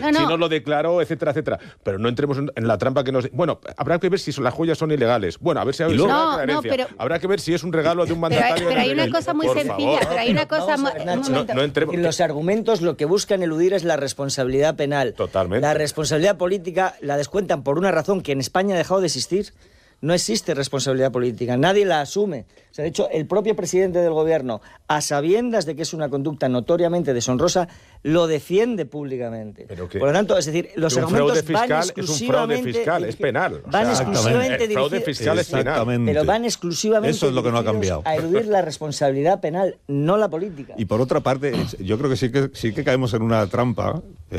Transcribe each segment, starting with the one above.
si no lo declaró, etcétera, etcétera. Pero no entremos en la trampa que nos... Bueno, habrá que ver si las joyas son ilegales. Bueno, a ver si hay una herencia. Pero... Habrá que ver si es un regalo de un mandatario. Pero hay una cosa muy sencilla, pero hay una cosa... No entremos... Los argumentos lo que buscan eludir es la responsabilidad penal. Totalmente. La responsabilidad política la descuentan por una razón que en España ha dejado de existir. No existe responsabilidad política, nadie la asume. O sea, de hecho, el propio presidente del gobierno, a sabiendas de que es una conducta notoriamente deshonrosa, lo defiende públicamente. Por lo tanto, es decir, los argumentos van exclusivamente... Es un fraude fiscal, es penal. Van exclusivamente dirigidos... Fraude fiscal es penal. Pero van exclusivamente eso es lo que no ha cambiado. A eludir la responsabilidad penal, no la política. Y por otra parte, yo creo que sí que caemos en una trampa,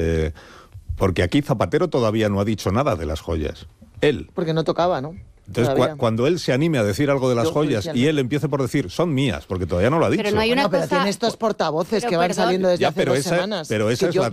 porque aquí Zapatero todavía no ha dicho nada de las joyas. Él. Porque no tocaba, ¿no? Entonces, cuando él se anime a decir algo de las joyas y él empiece por decir, son mías, porque todavía no lo ha dicho. Pero no hay una pero tiene estos portavoces que van saliendo desde hace 2 semanas. Pero esa es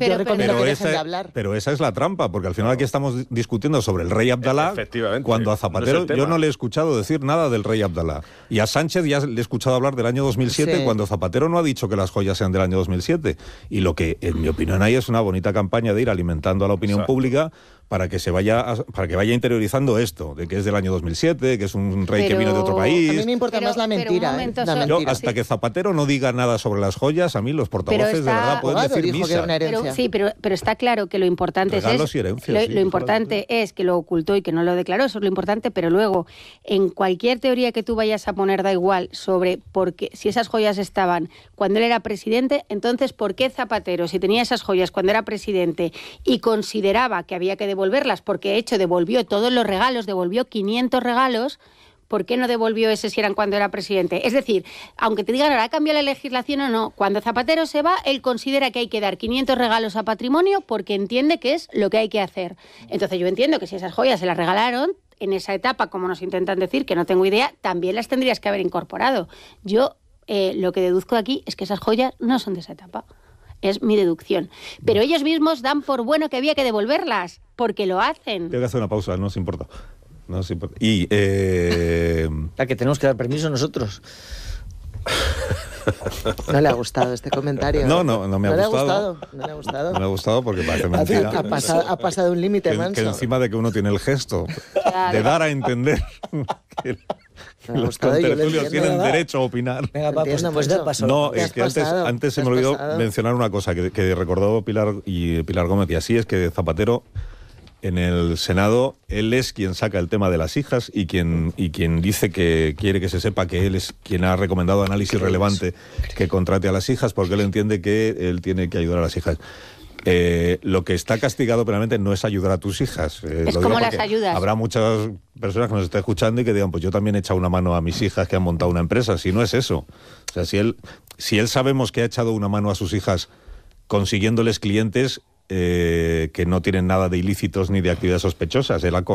pero esa es la trampa, porque al final aquí estamos discutiendo sobre el rey Abdalá, cuando a Zapatero yo no le he escuchado decir nada del rey Abdalá. Y a Sánchez ya le he escuchado hablar del año 2007, cuando Zapatero no ha dicho que las joyas sean del año 2007. Y lo que, en mi opinión, hay es una bonita campaña de ir alimentando a la opinión pública para que vaya interiorizando esto, de que es del año 2007, que es un rey que vino de otro país. A mí me importa más la mentira. Yo, hasta que Zapatero no diga nada sobre las joyas, a mí los portavoces de verdad pueden decir misa. Pero está claro que lo importante lo importante es que lo ocultó y que no lo declaró, eso es lo importante, pero luego, en cualquier teoría que tú vayas a poner, da igual, sobre por qué, si esas joyas estaban cuando él era presidente, entonces, ¿por qué Zapatero, si tenía esas joyas cuando era presidente y consideraba que había que devolverlas, porque de hecho devolvió todos los regalos, devolvió 500 regalos, ¿por qué no devolvió ese si eran cuando era presidente? Es decir, aunque te digan ahora ha cambiado la legislación o no, cuando Zapatero se va, él considera que hay que dar 500 regalos a patrimonio porque entiende que es lo que hay que hacer. Entonces yo entiendo que si esas joyas se las regalaron, en esa etapa, como nos intentan decir, que no tengo idea, también las tendrías que haber incorporado. Yo lo que deduzco de aquí es que esas joyas no son de esa etapa. Es mi deducción. Pero ellos mismos dan por bueno que había que devolverlas, porque lo hacen. Tengo que hacer una pausa, no os importa. Y... ¿A que tenemos que dar permiso nosotros? No le ha gustado este comentario. No me ha gustado. No le ha gustado. No me ha gustado porque parece mentira. Ha pasado un límite, Manso. Que encima de que uno tiene el gesto de dar a entender que los contertulios tienen derecho a opinar. Venga, pues ya pasó. No, es que antes se me olvidó mencionar una cosa que recordó Pilar Gómez, y así es que Zapatero en el Senado, él es quien saca el tema de las hijas y quien dice que quiere que se sepa que él es quien ha recomendado análisis relevante que contrate a las hijas, porque él entiende que él tiene que ayudar a las hijas. Lo que está castigado penalmente no es ayudar a tus hijas. Es como las ayudas. Habrá muchas personas que nos estén escuchando y que digan, pues yo también he echado una mano a mis hijas que han montado una empresa. Si no es eso. O sea, si él sabemos que ha echado una mano a sus hijas consiguiéndoles clientes que no tienen nada de ilícitos ni de actividades sospechosas. Él ha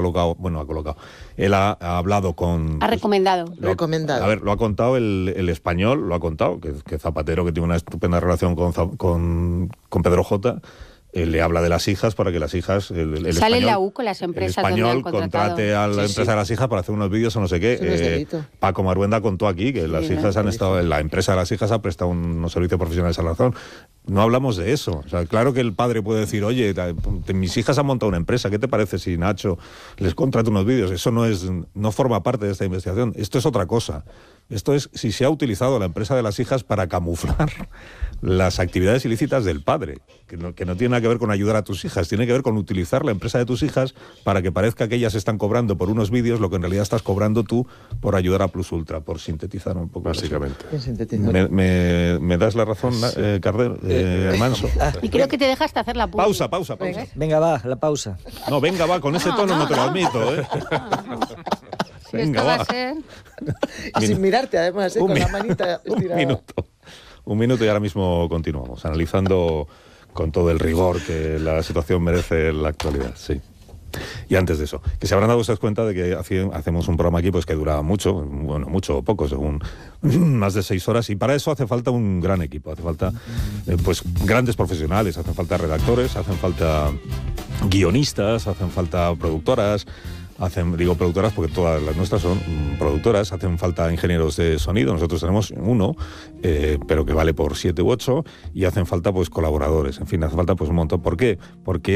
hablado con... Ha recomendado. A ver, lo ha contado el Español, lo ha contado, que Zapatero, que tiene una estupenda relación con Pedro J., le habla de las hijas para que las hijas... El Sale en la U con las empresas el español donde han contrate a la empresa de las hijas para hacer unos vídeos o no sé qué. Paco Maruenda contó aquí que las hijas han estado... La empresa de las hijas ha prestado unos servicios profesionales a la razón. No hablamos de eso. O sea, claro que el padre puede decir, oye, mis hijas han montado una empresa, ¿qué te parece si Nacho les contrata unos vídeos? Eso no forma parte de esta investigación. Esto es otra cosa. Esto es si se ha utilizado la empresa de las hijas para camuflar las actividades ilícitas del padre, que no tiene nada que ver con ayudar a tus hijas, tiene que ver con utilizar la empresa de tus hijas para que parezca que ellas están cobrando por unos vídeos lo que en realidad estás cobrando tú por ayudar a Plus Ultra, por sintetizar un poco. Básicamente. ¿Me das la razón, Manso? Y creo que te dejaste hacer la pausa. Venga, va, la pausa. No, venga, va, con ese tono no te lo admito, ¿eh? Venga, va. Sin mirarte, además, con la manita estirada. Un minuto y ahora mismo continuamos, analizando con todo el rigor que la situación merece en la actualidad, sí. Y antes de eso, que se habrán dado ustedes cuenta de que hacemos un programa aquí pues que dura mucho o poco, según más de 6 horas, y para eso hace falta un gran equipo, hace falta pues grandes profesionales, hacen falta redactores, hacen falta guionistas, hacen falta productoras. Digo productoras porque todas las nuestras son productoras, hacen falta ingenieros de sonido, nosotros tenemos uno, pero que vale por 7 u 8, y hacen falta pues colaboradores, en fin, hace falta pues un montón. ¿Por qué? Porque